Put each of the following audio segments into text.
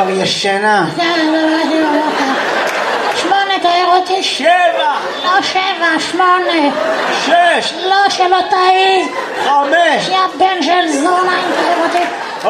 כבר ישנה. 8, תאר אותי. 7. לא 7, 8. 6. לא, שלא טעי. 5. יא בן של זונה, אם תאר אותי.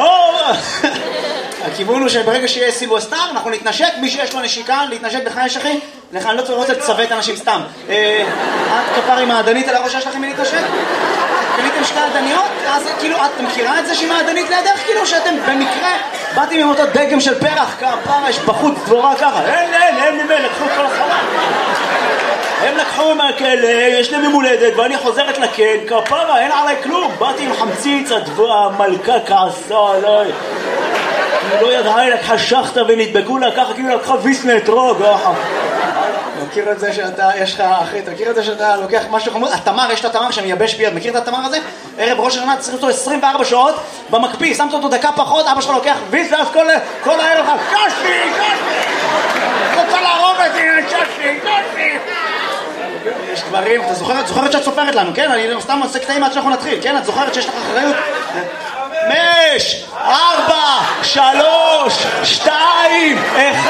הכיוון הוא שברגע שיהיה סיבו סתם, אנחנו נתנשק, מי שיש לו נשיקה, להתנשק בחייש אחי. אני לא רוצה לצוות אנשים סתם. את כפר עם העדנית על הראש שלכם מלהתנשק? קניתם שתי עדניות? אז כאילו, את מכירה את זה שהיא מעדנית לידך? כאילו שאתם במקרה באתם עם אותו דגם של פרח, כפרה, יש בחוץ דבורה ככה. אין לי מלך, לקחו כל החווה. הם לקחו מהכלא, יש להם ממולדת, ואני חוזרת לכן, כפרה, אין עליי כלום. באתי עם חמציץ, המלכה כעסה עליי. היא לא ידעה, היא לקחה שחטה ונדבקו לה ככה, כאילו לקחה ויסנה אתרוג. מכיר את זה שאתה, יש לך אחי, אתה מכיר את זה שאתה לוקח משהו חמוד? התמר, יש את התמר שמייבש ביד, מכיר את התמר הזה? ערב ראש השנה צריך אותו 24 שעות במקפיא, שמת אותו דקה פחות, אבא שלך לוקח ויסנה, אז כל הערב לך, קשי! רוצה להרוג אותי, קשי! יש דברים, אתה זוכרת שאת סופרת לנו, כן? אני סתם עושה קטעים עד שאנחנו נתחיל, כן? את זוכרת שיש לך אחריות? 5, 4, 3, 2, 1.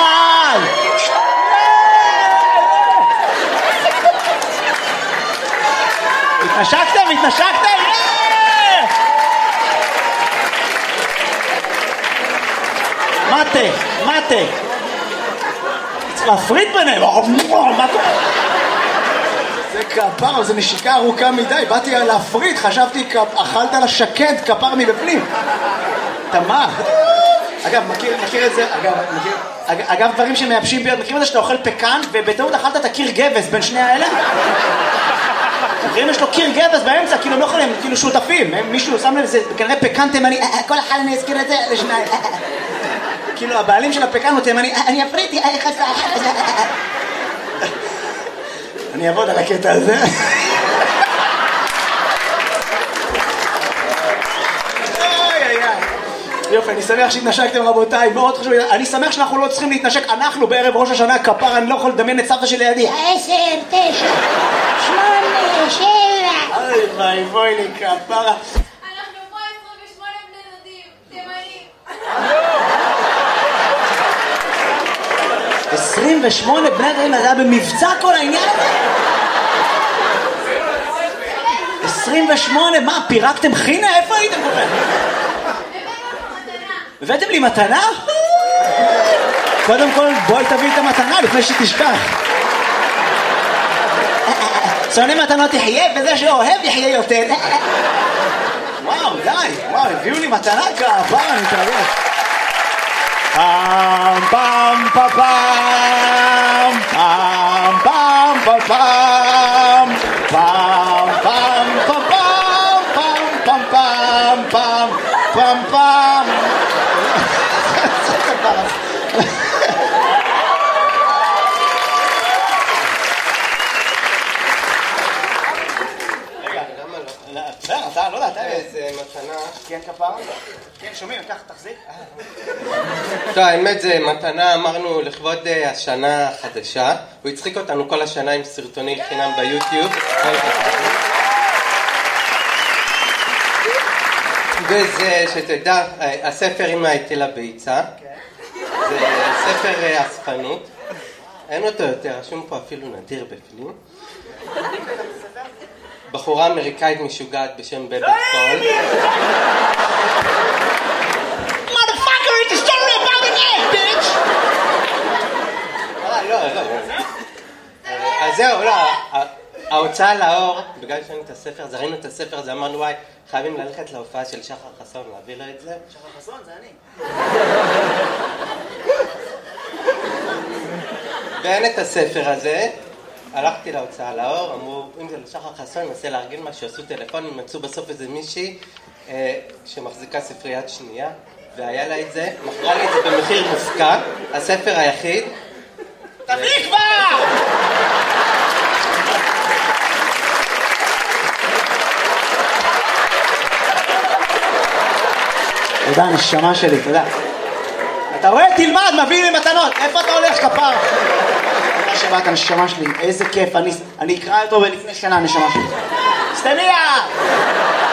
התנשקתם? מטה. צריך להפריד ביניהם. זה כפר, זה נשיקה ארוכה מדי. באתי להפריד, חשבתי אכלת לשקד כפר מבפנים. תמר. אגב, מכיר את זה? אגב, דברים שמייבשים ביד, מכיר את זה שאתה אוכל פקן ובטעות אכלת את הקיר גבס בין שני האלה? אם יש לו קיר גבס באמצע, כאילו הם לא יכולים, כאילו שותפים. מישהו שם לב, זה כנראה פקן תימני, כל אחד אני אזכיר את זה לשניים. כאילו הבעלים של הפקן הוא תימני, אני אפריד, אני אעבוד על הקטע הזה. יופי, אני שמח שהתנשקתם רבותיי, מאוד חשוב, אני שמח שאנחנו לא צריכים להתנשק, אנחנו בערב ראש השנה כפר, אני לא יכול לדמיין את סבתא שלי לידי. 10, 9, 8, 7. אוי בואי לי כפרה. אנחנו פה 28 בני דודים, תימנים. 28 בני דודים, זה היה במבצע כל העניין הזה? 28, מה, פירקתם חינה? איפה הייתם כל כך? הבאתם לי מתנה? קודם כל בואי תביא את המתנה לפני שתשכח. שונא מתנות יחיה וזה שאוהב יחיה יותר. וואו, די, וואו, הביאו לי מתנה כפר, אני מתרגש. פם פם פם פם פם פם פם פם פם פם פם פם פם פם פם. אתה לא יודע, אתה איזה מתנה. כן כפר? כן, שומעים, ככה תחזיק. טוב, האמת זה מתנה, אמרנו לכבוד השנה החדשה. הוא הצחיק אותנו כל השנה עם סרטוני חינם ביוטיוב. וזה, שתדע, הספר אמא הטילה ביצה. זה ספר אספנות. אין אותו יותר, רשום פה אפילו נדיר בפנים. בחורה אמריקאית משוגעת בשם בבת קול. Motherfucker, it's a story about an egg, bitch! לא. אז זהו, לא. ההוצאה לאור, בגלל שראינו את הספר, אז ראינו את הספר, אז אמרנו, וואי, חייבים ללכת להופעה של שחר חסון, להביא לו את זה. שחר חסון, זה אני. ואין את הספר הזה. הלכתי להוצאה לאור, אמרו, אם זה לשחר חסון, ננסה להרגיל משהו, עשו טלפון, מצאו בסוף איזה מישהי שמחזיקה ספריית שנייה, והיה לה את זה, מכרה לי את זה במחיר מופקע, הספר היחיד. תביא כבר! תודה, נשמה שלי, תודה. אתה רואה? תלמד, מביא לי מתנות. איפה אתה הולך, כפר? תודה שבאת, נשמה שלי. איזה כיף. אני אקרא אותו לפני שנה, נשמה שלי. סטניה!